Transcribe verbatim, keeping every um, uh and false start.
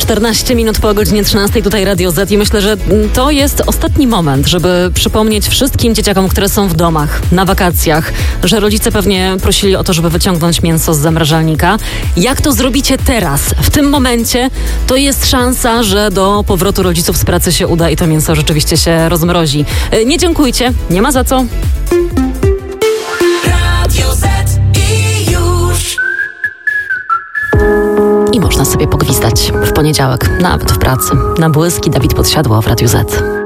czternaście minut po godzinie trzynastej, tutaj Radio Z i myślę, że to jest ostatni moment, żeby przypomnieć wszystkim dzieciakom, które są w domach, na wakacjach, że rodzice pewnie prosili o to, żeby wyciągnąć mięso z zamrażalnika. Jak to zrobicie teraz, w tym momencie, to jest szansa, że do powrotu rodziców z pracy się uda i to mięso rzeczywiście się rozmrozi. Nie dziękujcie, nie ma za co. Radio Z i już. I można sobie pogwizdać w poniedziałek, nawet w pracy. Na błyski Dawid Podsiadło w Radiu Z.